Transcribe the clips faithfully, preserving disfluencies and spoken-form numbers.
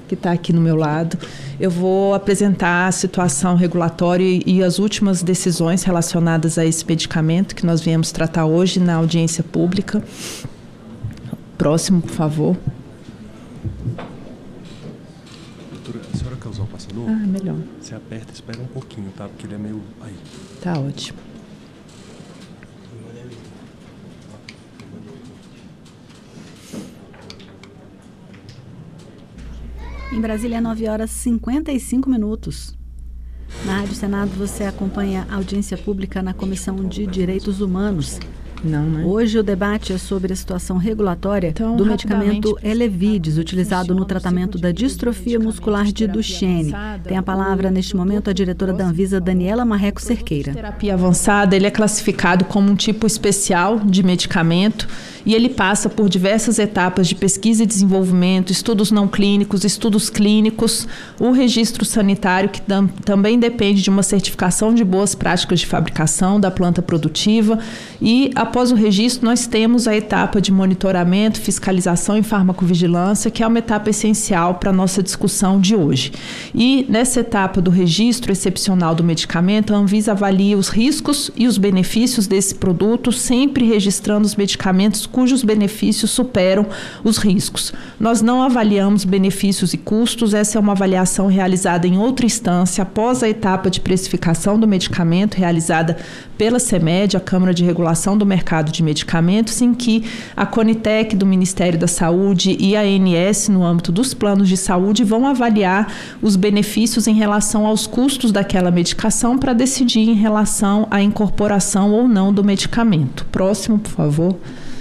que está aqui no meu lado. Eu vou apresentar a situação regulatória e as últimas decisões relacionadas a esse medicamento que nós viemos tratar hoje na audiência pública. Próximo, por favor. Doutora, a senhora quer usar o passador? Ah, melhor. Você aperta e espera um pouquinho, tá? Porque ele é meio... Aí. Tá ótimo. Em Brasília, nove horas e cinquenta e cinco minutos. Na Rádio Senado, você acompanha a audiência pública na Comissão de Direitos Humanos. Não, né? Hoje o debate é sobre a situação regulatória então, do medicamento Elevidys, utilizado no tratamento da distrofia muscular de Duchenne. Tem a palavra neste momento a diretora da Anvisa, Daniela Marreco Cerqueira. Terapia avançada, ele é classificado como um tipo especial de medicamento e ele passa por diversas etapas de pesquisa e desenvolvimento, estudos não clínicos, estudos clínicos, o registro sanitário, que tam, também depende de uma certificação de boas práticas de fabricação da planta produtiva, e após o registro nós temos a etapa de monitoramento, fiscalização e farmacovigilância, que é uma etapa essencial para a nossa discussão de hoje. E nessa etapa do registro excepcional do medicamento, a Anvisa avalia os riscos e os benefícios desse produto, sempre registrando os medicamentos cujos benefícios superam os riscos. Nós não avaliamos benefícios e custos, essa é uma avaliação realizada em outra instância, após a etapa de precificação do medicamento, realizada pela CEMED, a Câmara de Regulação do Mercado de Medicamentos, em que a Conitec do Ministério da Saúde e a A N S, no âmbito dos planos de saúde, vão avaliar os benefícios em relação aos custos daquela medicação para decidir em relação à incorporação ou não do medicamento. Próximo, por favor.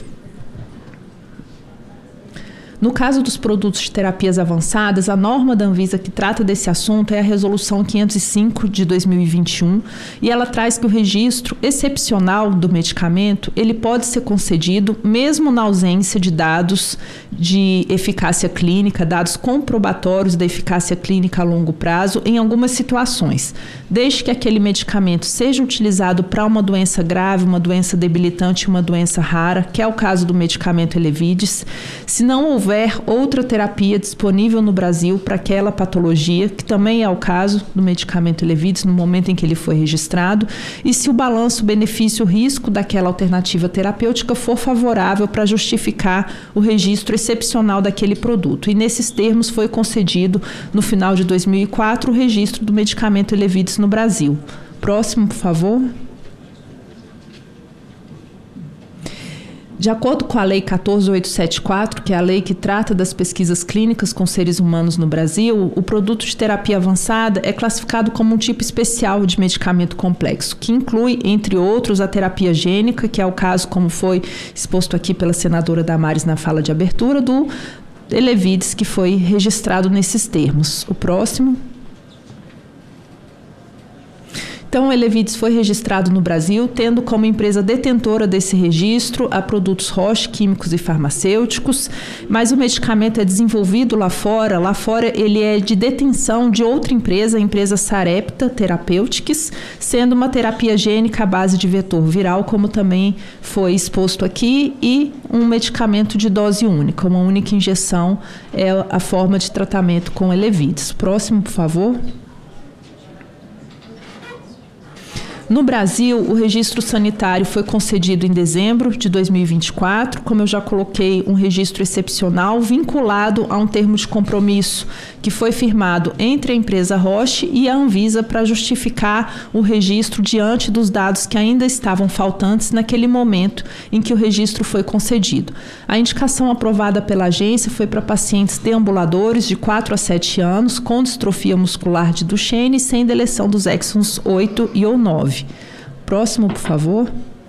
No caso dos produtos de terapias avançadas, a norma da Anvisa que trata desse assunto é a Resolução quinhentos e cinco de dois mil e vinte e um, e ela traz que o registro excepcional do medicamento, ele pode ser concedido mesmo na ausência de dados de eficácia clínica, dados comprobatórios da eficácia clínica a longo prazo em algumas situações, desde que aquele medicamento seja utilizado para uma doença grave, uma doença debilitante, uma doença rara, que é o caso do medicamento Elevidys, se não houver outra terapia disponível no Brasil para aquela patologia, que também é o caso do medicamento Elevidys no momento em que ele foi registrado, e se o balanço benefício-risco daquela alternativa terapêutica for favorável para justificar o registro excepcional daquele produto. E nesses termos foi concedido, no final de dois mil e quatro, o registro do medicamento Elevidys no Brasil. Próximo, por favor. De acordo com a Lei quatorze mil oitocentos e setenta e quatro, que é a lei que trata das pesquisas clínicas com seres humanos no Brasil, o produto de terapia avançada é classificado como um tipo especial de medicamento complexo, que inclui, entre outros, a terapia gênica, que é o caso, como foi exposto aqui pela senadora Damares na fala de abertura, do Elevidys, que foi registrado nesses termos. O próximo. Então, o Elevidys foi registrado no Brasil, tendo como empresa detentora desse registro a Produtos Roche, químicos e farmacêuticos, mas o medicamento é desenvolvido lá fora. Lá fora ele é de detenção de outra empresa, a empresa Sarepta Therapeutics, sendo uma terapia gênica à base de vetor viral, como também foi exposto aqui, e um medicamento de dose única, uma única injeção é a forma de tratamento com Elevidys. Próximo, por favor. No Brasil, o registro sanitário foi concedido em dezembro de dois mil e vinte e quatro, como eu já coloquei, um registro excepcional vinculado a um termo de compromisso que foi firmado entre a empresa Roche e a Anvisa para justificar o registro diante dos dados que ainda estavam faltantes naquele momento em que o registro foi concedido. A indicação aprovada pela agência foi para pacientes deambuladores de quatro a sete anos com distrofia muscular de Duchenne sem deleção dos exons oito e ou nove. Próximo, por favor.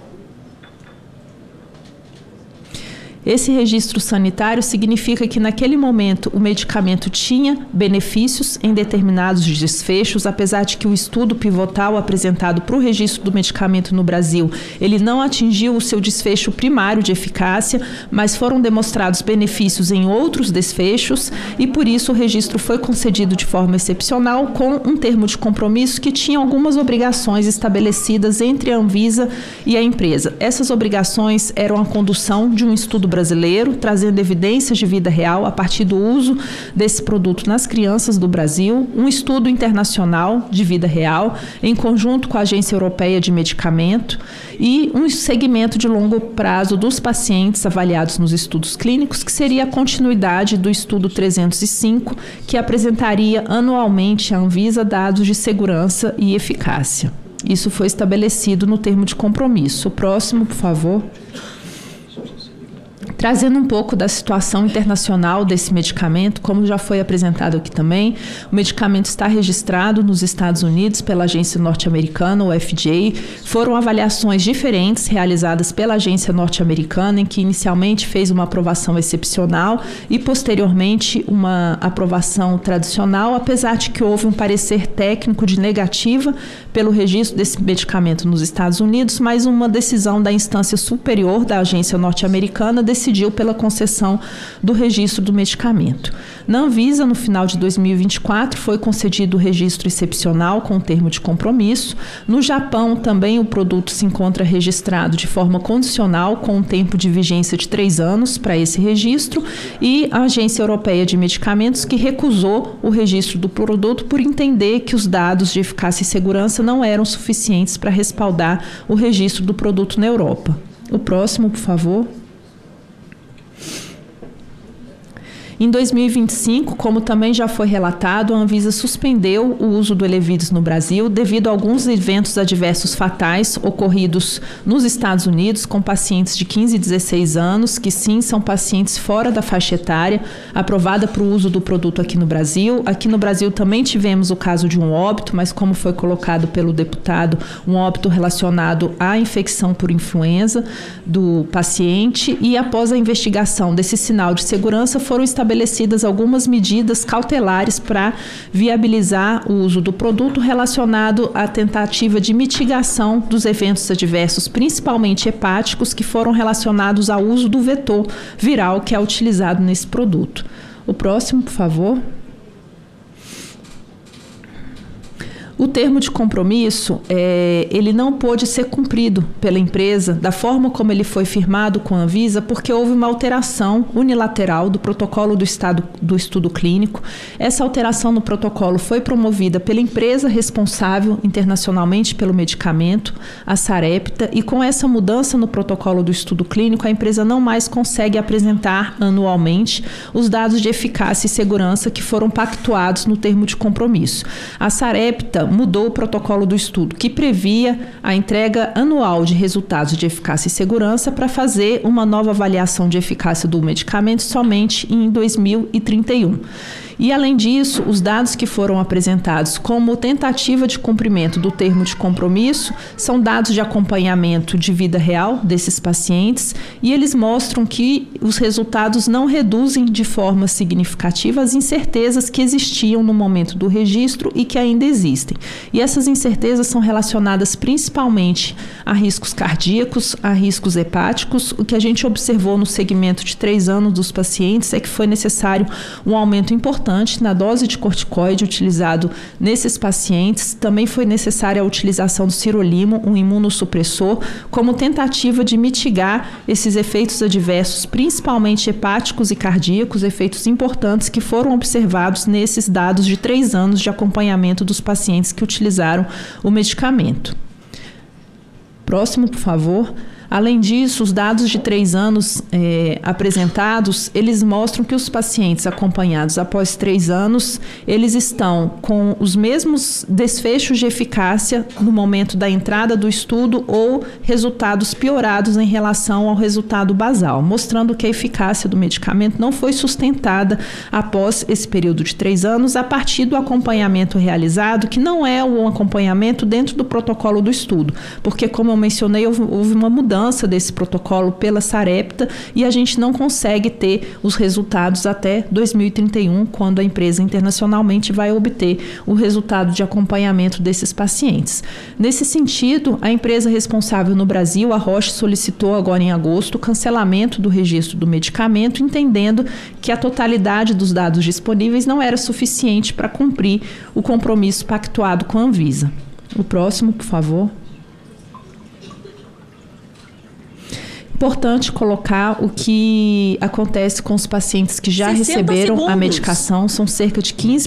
Esse registro sanitário significa que naquele momento o medicamento tinha benefícios em determinados desfechos, apesar de que o estudo pivotal apresentado para o registro do medicamento no Brasil, ele não atingiu o seu desfecho primário de eficácia, mas foram demonstrados benefícios em outros desfechos e por isso o registro foi concedido de forma excepcional com um termo de compromisso que tinha algumas obrigações estabelecidas entre a Anvisa e a empresa. Essas obrigações eram a condução de um estudo brasileiro, trazendo evidências de vida real a partir do uso desse produto nas crianças do Brasil, um estudo internacional de vida real, em conjunto com a Agência Europeia de Medicamento, e um segmento de longo prazo dos pacientes avaliados nos estudos clínicos, que seria a continuidade do estudo trezentos e cinco, que apresentaria anualmente à Anvisa dados de segurança e eficácia. Isso foi estabelecido no termo de compromisso. O próximo, por favor. Trazendo um pouco da situação internacional desse medicamento, como já foi apresentado aqui também, o medicamento está registrado nos Estados Unidos pela agência norte-americana, o F D A. Foram avaliações diferentes realizadas pela agência norte-americana, em que inicialmente fez uma aprovação excepcional e posteriormente uma aprovação tradicional, apesar de que houve um parecer técnico de negativa pelo registro desse medicamento nos Estados Unidos, mas uma decisão da instância superior da agência norte-americana decidiu pela concessão do registro do medicamento. Na Anvisa, no final de dois mil e vinte e quatro, foi concedido o registro excepcional com o termo de compromisso. No Japão, também o produto se encontra registrado de forma condicional, com um tempo de vigência de três anos para esse registro, e a Agência Europeia de Medicamentos, que recusou o registro do produto por entender que os dados de eficácia e segurança não eram suficientes para respaldar o registro do produto na Europa. O próximo, por favor. Em dois mil e vinte e cinco, como também já foi relatado, a Anvisa suspendeu o uso do Elevidys no Brasil devido a alguns eventos adversos fatais ocorridos nos Estados Unidos com pacientes de quinze e dezesseis anos, que sim são pacientes fora da faixa etária aprovada para o uso do produto aqui no Brasil. Aqui no Brasil também tivemos o caso de um óbito, mas como foi colocado pelo deputado, um óbito relacionado à infecção por influenza do paciente, e após a investigação desse sinal de segurança foram estabelecidas estabelecidas algumas medidas cautelares para viabilizar o uso do produto relacionado à tentativa de mitigação dos eventos adversos, principalmente hepáticos, que foram relacionados ao uso do vetor viral que é utilizado nesse produto. O próximo, por favor. O termo de compromisso, é, ele não pôde ser cumprido pela empresa da forma como ele foi firmado com a Anvisa, porque houve uma alteração unilateral do protocolo do, estado, do estudo clínico. Essa alteração no protocolo foi promovida pela empresa responsável internacionalmente pelo medicamento, a Sarepta, e com essa mudança no protocolo do estudo clínico, a empresa não mais consegue apresentar anualmente os dados de eficácia e segurança que foram pactuados no termo de compromisso. A Sarepta mudou o protocolo do estudo, que previa a entrega anual de resultados de eficácia e segurança, para fazer uma nova avaliação de eficácia do medicamento somente em dois mil e trinta e um. E, além disso, os dados que foram apresentados como tentativa de cumprimento do termo de compromisso são dados de acompanhamento de vida real desses pacientes, e eles mostram que os resultados não reduzem de forma significativa as incertezas que existiam no momento do registro e que ainda existem. E essas incertezas são relacionadas principalmente a riscos cardíacos, a riscos hepáticos. O que a gente observou no segmento de três anos dos pacientes é que foi necessário um aumento importante na dose de corticoide utilizado nesses pacientes. Também foi necessária a utilização do sirolimo, um imunossupressor, como tentativa de mitigar esses efeitos adversos, principalmente hepáticos e cardíacos, efeitos importantes que foram observados nesses dados de três anos de acompanhamento dos pacientes que utilizaram o medicamento. Próximo, por favor. Além disso, os dados de três anos eh, apresentados, eles mostram que os pacientes acompanhados após três anos, eles estão com os mesmos desfechos de eficácia no momento da entrada do estudo ou resultados piorados em relação ao resultado basal, mostrando que a eficácia do medicamento não foi sustentada após esse período de três anos, a partir do acompanhamento realizado, que não é um acompanhamento dentro do protocolo do estudo, porque, como eu mencionei, houve, houve uma mudança desse protocolo pela Sarepta e a gente não consegue ter os resultados até dois mil e trinta e um, quando a empresa internacionalmente vai obter o resultado de acompanhamento desses pacientes. Nesse sentido, a empresa responsável no Brasil, a Roche, solicitou agora em agosto o cancelamento do registro do medicamento, entendendo que a totalidade dos dados disponíveis não era suficiente para cumprir o compromisso pactuado com a Anvisa. O próximo, por favor. Importante colocar o que acontece com os pacientes que já receberam segundos. A medicação, são cerca de quinze